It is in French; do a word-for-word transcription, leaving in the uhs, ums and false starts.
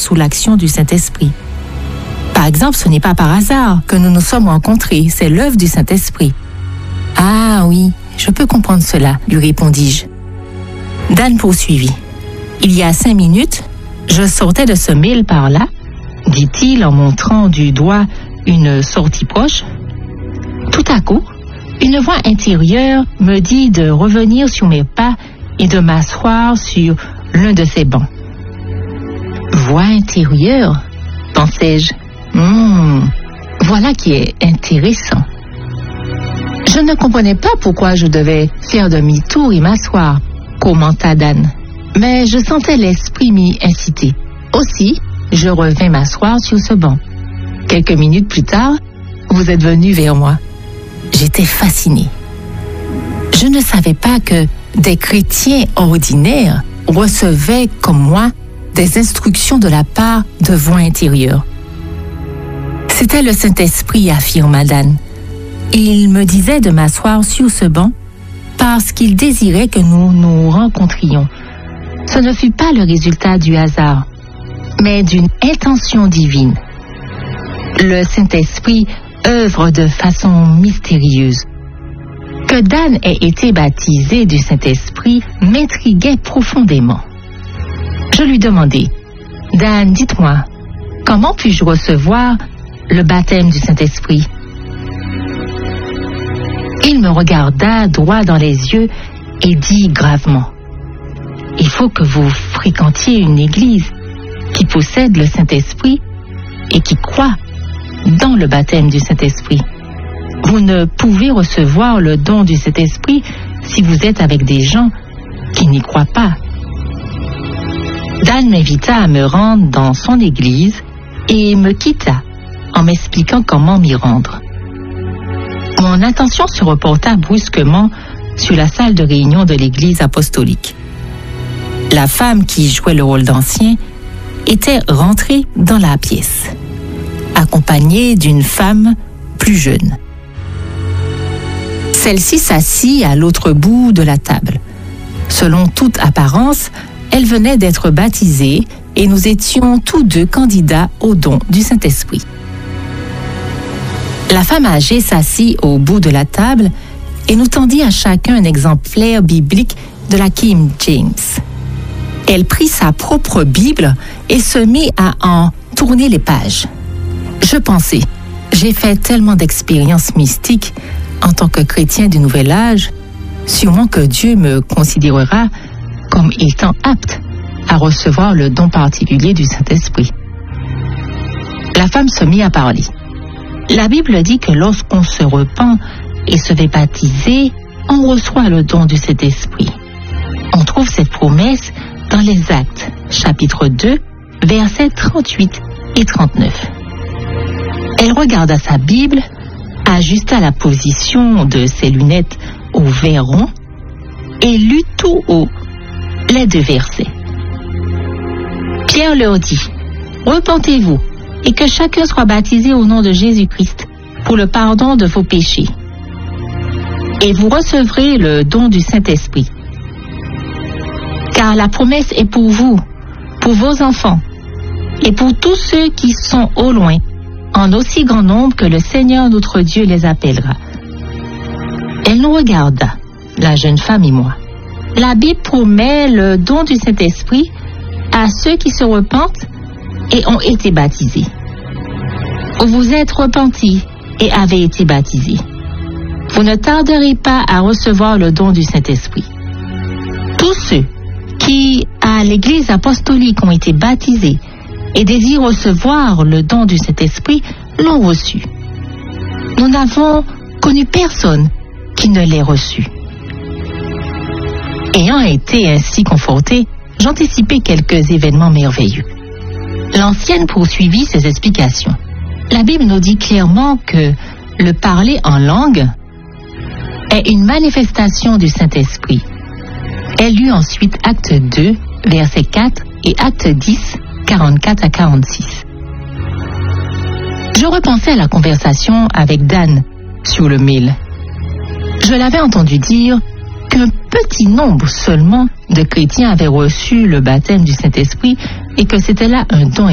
sous l'action du Saint-Esprit. Par exemple, ce n'est pas par hasard que nous nous sommes rencontrés, c'est l'œuvre du Saint-Esprit. Ah oui, je peux comprendre cela, lui répondis-je. Dan poursuivit. Il y a cinq minutes, je sortais de ce mail par là, dit-il en montrant du doigt une sortie proche. Tout à coup, une voix intérieure me dit de revenir sur mes pas et de m'asseoir sur l'un de ces bancs. Voix intérieure, pensais-je. Hmm, voilà qui est intéressant. Je ne comprenais pas pourquoi je devais faire demi-tour et m'asseoir, commenta Dan. Mais je sentais l'esprit m'y inciter. Aussi, je revins m'asseoir sur ce banc. Quelques minutes plus tard, vous êtes venu vers moi. J'étais fasciné. Je ne savais pas que des chrétiens ordinaires recevaient, comme moi, des instructions de la part de voix intérieure. C'était le Saint-Esprit, affirma Dan. Il me disait de m'asseoir sur ce banc parce qu'il désirait que nous nous rencontrions. Ce ne fut pas le résultat du hasard, mais d'une intention divine. Le Saint-Esprit œuvre de façon mystérieuse. Que Dan ait été baptisé du Saint-Esprit m'intriguait profondément. Je lui demandai, « Dan, dites-moi, comment puis-je recevoir le baptême du Saint-Esprit » Il me regarda droit dans les yeux et dit gravement, « Il faut que vous fréquentiez une église qui possède le Saint-Esprit et qui croit dans le baptême du Saint-Esprit. Vous ne pouvez recevoir le don du Saint-Esprit si vous êtes avec des gens qui n'y croient pas. » Dan m'invita à me rendre dans son église et me quitta en m'expliquant comment m'y rendre. Mon attention se reporta brusquement sur la salle de réunion de l'église apostolique. La femme qui jouait le rôle d'ancien était rentrée dans la pièce, accompagnée d'une femme plus jeune. Celle-ci s'assit à l'autre bout de la table. Selon toute apparence, elle venait d'être baptisée et nous étions tous deux candidats au don du Saint-Esprit. La femme âgée s'assit au bout de la table et nous tendit à chacun un exemplaire biblique de la King James. Elle prit sa propre Bible et se mit à en tourner les pages. Je pensais, j'ai fait tellement d'expériences mystiques en tant que chrétien du Nouvel Âge, sûrement que Dieu me considérera comme étant apte à recevoir le don particulier du Saint-Esprit. La femme se mit à parler. La Bible dit que lorsqu'on se repent et se fait baptiser, on reçoit le don du Saint-Esprit. On trouve cette promesse dans les Actes, chapitre deux, versets trente-huit et trente-neuf. Elle regarda sa Bible, ajusta la position de ses lunettes au verre rond et lut tout haut les deux versets. Pierre leur dit, « Repentez-vous et que chacun soit baptisé au nom de Jésus-Christ pour le pardon de vos péchés. Et vous recevrez le don du Saint-Esprit. Car la promesse est pour vous, pour vos enfants et pour tous ceux qui sont au loin, en aussi grand nombre que le Seigneur notre Dieu les appellera. » Elle nous regarda, la jeune femme et moi. La Bible promet le don du Saint-Esprit à ceux qui se repentent et ont été baptisés. Vous êtes repentis et avez été baptisés. Vous ne tarderez pas à recevoir le don du Saint-Esprit. Tous ceux qui, à l'Église apostolique, ont été baptisés et désirent recevoir le don du Saint-Esprit l'ont reçu. Nous n'avons connu personne qui ne l'ait reçu. Ayant été ainsi conforté, j'anticipais quelques événements merveilleux. L'ancienne poursuivit ses explications. La Bible nous dit clairement que le parler en langue est une manifestation du Saint-Esprit. Elle lut ensuite Acte deux, verset quatre et Acte dix, quarante-quatre à quarante-six. Je repensais à la conversation avec Dan sur le mail. Je l'avais entendu dire qu'un petit nombre seulement de chrétiens avaient reçu le baptême du Saint-Esprit et que c'était là un don